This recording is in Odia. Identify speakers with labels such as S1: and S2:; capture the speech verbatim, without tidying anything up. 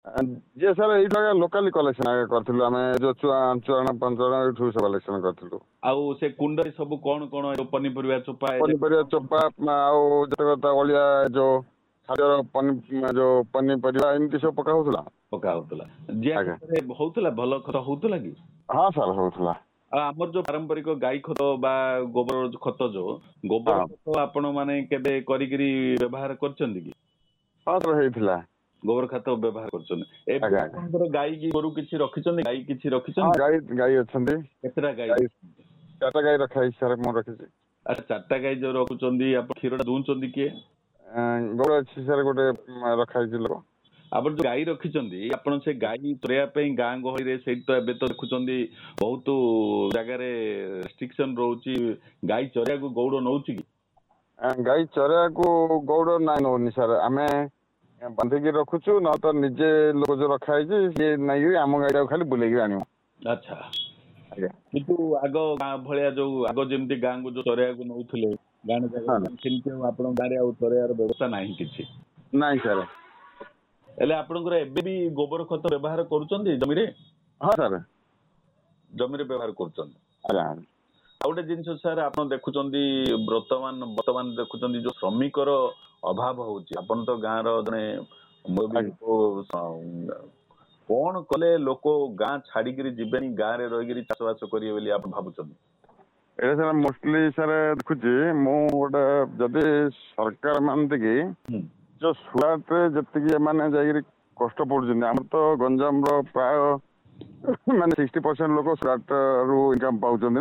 S1: ଯେ ସାର୍ ଏଇଟା ଲୋକାଲି କଲେକ୍ସନ କରିଥିଲୁ ଆମେ ଯୋଉ ଚୁଆଣ ପଞ୍ଚାଣ ଏଇଠୁ ସବୁ କଲେକ୍ସନ କରିଥିଲୁ।
S2: ଆଉ ସେ କୁଣ୍ଡରେ ସବୁ କଣ କଣ ପନିପରିବା ଚୋପା
S1: ପନିପରିବା ଚୋପା ଆଉ ଯେତେ ଅଳିଆ ଯୋଉ ଖାଦ୍ୟର ଯୋଉ ପନିପରିବା ଏମିତି ସବୁ ପକା ହଉଥିଲା।
S2: ପକା ହଉଥିଲା ଜିଆ ଖତରେ ହଉଥିଲା ଭଲ ଖତ ହଉଥିଲା କି?
S1: ହଁ ସାର୍ ହଉଥିଲା।
S2: ଆଉ ଆମର ଯୋଉ ପାରମ୍ପରିକ ଗାଈ ଖତ ବା ଗୋବର ଖତ ଯୋଉ ଗୋବର ଖତ ଆପଣ ମାନେ କେବେ କରିକିରି ବ୍ୟବହାର କରିଛନ୍ତି କି?
S1: ହଁ ସାର୍ ହେଇଥିଲା।
S2: ଗୋବର ଖାତ ବ୍ୟବହାର କରୁଛନ୍ତି ଏବେ ଆପଣଙ୍କର ଗାଈ କି ଗୋରୁ କିଛି ରଖିଛନ୍ତି ଗାଈ କିଛି ରଖିଛନ୍ତି?
S1: ଗାଈ ଗାଈ ଅଛନ୍ତି।
S2: କେତେଟା ଗାଈ?
S1: ଚାରିଟା ଗାଈ ରଖା ହେଇଛି ସାର୍ ମୁଁ ରଖିଛି।
S2: ଆଚ୍ଛା ଚାରିଟା ଗାଈ ଯୋଉ ରଖୁଛନ୍ତି ଆପଣ କ୍ଷୀର ଟା ଦୁହୁଁଛନ୍ତି କିଏ?
S1: ଗୋରୁ ଅଛି ସାର୍ ଗୋଟେ ରଖା ହେଇଛି ଲୋକ।
S2: ଆପଣ ଯୋଉ ଗାଈ ରଖିଛନ୍ତି ଆପଣ ସେ ଗାଈ ଚରେଇବା ପାଇଁ ଗାଁ ଗହଳିରେ ସେଇଠି ତ ଏବେ ତ ଦେଖୁଛନ୍ତି ବହୁତ ଜାଗାରେ ରେଷ୍ଟ୍ରିକ୍ସନ ରହୁଛି ଗାଈ ଚରେଇବାକୁ ଗଉଡ଼ ନଉଛି କି?
S1: ଗାଈ ଚରେଇବାକୁ ଗଉଡ଼ ନାଇଁ ନଉନି ସାର୍ ଆମେ ବାନ୍ଧିକି ରଖୁଛୁ ନ ତ ନିଜେ ଲୋକ ଯୋଉ ରଖା ହେଇଛି ସିଏ ନେଇକି ଆମ ଗାଈଟାକୁ ଖାଲି ବୁଲେଇକି ଆଣିବ।
S2: ଆଚ୍ଛା କିନ୍ତୁ ଆଗ ଗାଁ ଭଳିଆ ଯୋଉ ଆଗ ଯେମିତି ଗାଁକୁ ଯୋଉ ଚରେଇବାକୁ ନଉଥିଲେ ଗାଁ ଜାଗାରେ ସେମିତି ଆଉ ଆପଣଙ୍କ ଗାଁରେ ଆଉ ଚରେଇବାର ବ୍ୟବସ୍ଥା ନାହିଁ କିଛି?
S1: ନାଇଁ ସାର୍।
S2: ହେଲେ ଆପଣଙ୍କର ଏବେ ବି ଗୋବର ଖତ ବ୍ୟବହାର କରୁଛନ୍ତି ଜମିରେ?
S1: ହଁ ସାର୍।
S2: ଜମିରେ ବ୍ୟବହାର କରୁଛନ୍ତି।
S1: ଆଜ୍ଞା।
S2: ଆଉ ଗୋଟେ ଜିନିଷ ସାର୍ ଆପଣ ଦେଖୁଛନ୍ତି ବର୍ତ୍ତମାନ ବର୍ତ୍ତମାନ ଦେଖୁଛନ୍ତି ଯୋଉ ଶ୍ରମିକର ଅଭାବ ହଉଛି ଆପଣ ତ ଗାଁର ଜଣେ କଣ କଲେ ଲୋକ ଗାଁ ଛାଡିକିରି ଯିବେନି ଗାଁରେ ରହିକିରି ଚାଷ ବାସ କରିବେ ବୋଲି ଆପଣ ଭାବୁଛନ୍ତି?
S1: ଏଇଟା ସାର୍ ମୋଷ୍ଟଲି ସାର୍ ଦେଖୁଛି ମୁଁ ଗୋଟେ ଯଦି ସରକାର ମାନନ୍ତି କି ଯୋଉ ସୁରାଟରେ ଯେତିକି ଏମାନେ ଯାଇକିରି କଷ୍ଟ ପଡୁଛନ୍ତି ଆମର ତ ଗଞ୍ଜାମର ପ୍ରାୟ ମାନେ ସିକ୍ସଟି ପରସେଣ୍ଟ ଲୋକ ସୁରାଟରୁ ଇନକମ୍ ପାଉଛନ୍ତି।